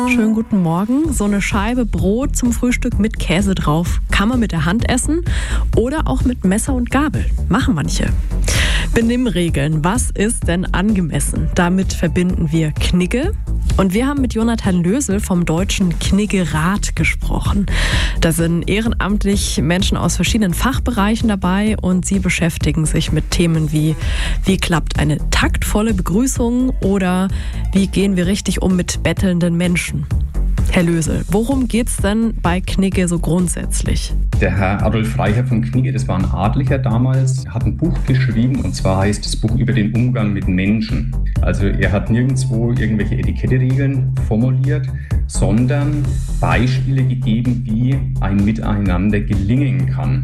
Schönen guten Morgen. So eine Scheibe Brot zum Frühstück mit Käse drauf kann man mit der Hand essen oder auch mit Messer und Gabel. Machen manche. Benimmregeln. Was ist denn angemessen? Damit verbinden wir Knigge. Und wir haben mit Jonathan Lösel vom Deutschen Kniggerat gesprochen. Da sind ehrenamtlich Menschen aus verschiedenen Fachbereichen dabei und sie beschäftigen sich mit Themen wie klappt eine taktvolle Begrüßung oder wie gehen wir richtig um mit bettelnden Menschen. Herr Lösel, worum geht's denn bei Knigge so grundsätzlich? Der Herr Adolf Reicher von Knigge, das war ein Adliger damals, hat ein Buch geschrieben und zwar heißt das Buch über den Umgang mit Menschen. Also er hat nirgendwo irgendwelche Etiketteregeln formuliert, sondern Beispiele gegeben, wie ein Miteinander gelingen kann.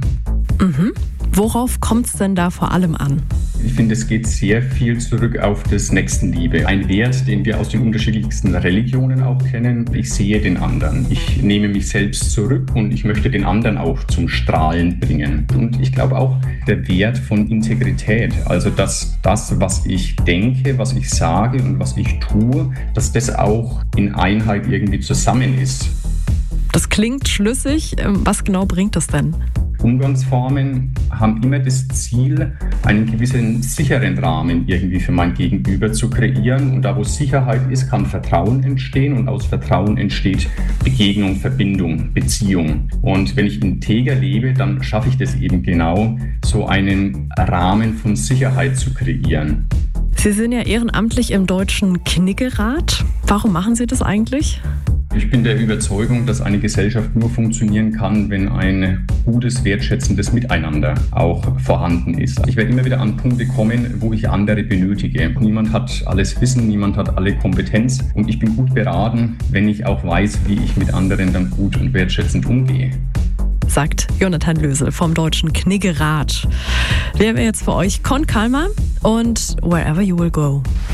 Worauf kommt es denn da vor allem an? Ich finde, es geht sehr viel zurück auf das Nächstenliebe. Ein Wert, den wir aus den unterschiedlichsten Religionen auch kennen. Ich sehe den anderen. Ich nehme mich selbst zurück und ich möchte den anderen auch zum Strahlen bringen. Und ich glaube auch der Wert von Integrität. Also, dass das, was ich denke, was ich sage und was ich tue, dass das auch in Einheit irgendwie zusammen ist. Das klingt schlüssig. Was genau bringt das denn? Umgangsformen haben immer das Ziel, einen gewissen sicheren Rahmen irgendwie für mein Gegenüber zu kreieren. Und da, wo Sicherheit ist, kann Vertrauen entstehen und aus Vertrauen entsteht Begegnung, Verbindung, Beziehung. Und wenn ich integer lebe, dann schaffe ich das eben genau, so einen Rahmen von Sicherheit zu kreieren. Sie sind ja ehrenamtlich im Deutschen Kniggerat. Warum machen Sie das eigentlich? Ich bin der Überzeugung, dass eine Gesellschaft nur funktionieren kann, wenn ein gutes, wertschätzendes Miteinander auch vorhanden ist. Ich werde immer wieder an Punkte kommen, wo ich andere benötige. Niemand hat alles Wissen, niemand hat alle Kompetenz und ich bin gut beraten, wenn ich auch weiß, wie ich mit anderen dann gut und wertschätzend umgehe. Sagt Jonathan Lösel vom Deutschen Kniggerat. Wir haben jetzt für euch Con Calma und Wherever You Will Go.